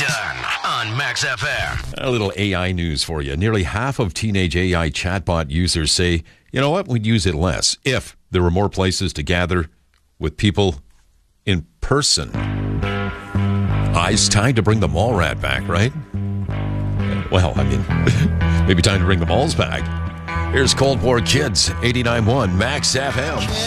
Dunn on Max FM. A little AI news for you. Nearly half of teenage AI chatbot users say, you know what, we'd use it less if there were more places to gather with people in person. It's time to bring the mall rat back, right? Well, I mean, maybe time to bring the malls back. Here's Cold War Kids, 89.1 Max FM.